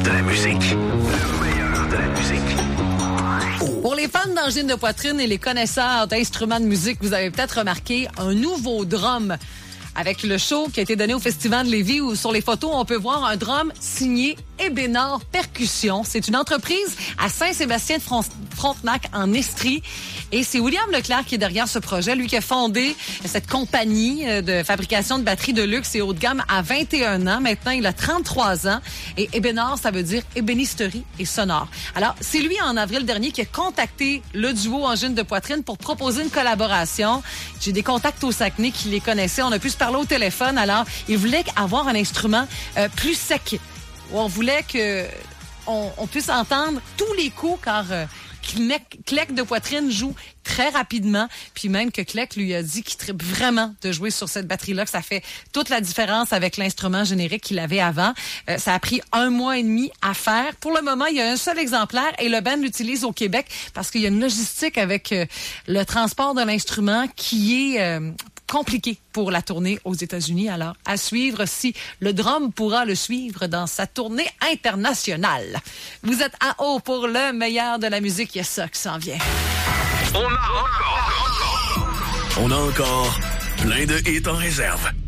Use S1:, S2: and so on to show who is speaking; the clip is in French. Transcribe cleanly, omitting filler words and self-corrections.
S1: de la musique. Le meilleur de la musique.
S2: Pour les fans d'angines de poitrine et les connaisseurs d'instruments de musique, vous avez peut-être remarqué un nouveau drum avec le show qui a été donné au Festival de Lévis où sur les photos, on peut voir un drum signé Ebénard Percussions. C'est une entreprise à Saint-Sébastien de Frontenac en Estrie. Et c'est William Leclerc qui est derrière ce projet, lui qui a fondé cette compagnie de fabrication de batteries de luxe et haut de gamme à 21 ans. Maintenant, il a 33 ans. Et Ebénard, ça veut dire ébénisterie et sonore. Alors, c'est lui, en avril dernier, qui a contacté le duo Angine de poitrine pour proposer une collaboration. J'ai des contacts au Saguenay qui les connaissaient. On a pu se parler au téléphone. Alors, il voulait avoir un instrument plus sec. Où on voulait que on puisse entendre tous les coups car Clec de poitrine joue très rapidement, puis même que Clec lui a dit qu'il tripe vraiment de jouer sur cette batterie-là, que ça fait toute la différence avec l'instrument générique qu'il avait avant. Ça a pris 1 mois et demi à faire. Pour le moment, il y a un seul exemplaire et le band l'utilise au Québec parce qu'il y a une logistique avec le transport de l'instrument qui est compliqué pour la tournée aux États-Unis. Alors, à suivre si le drum pourra le suivre dans sa tournée internationale. Vous êtes à haut pour le meilleur de la musique. Il y a ça qui s'en vient.
S1: On a encore plein de hits en réserve.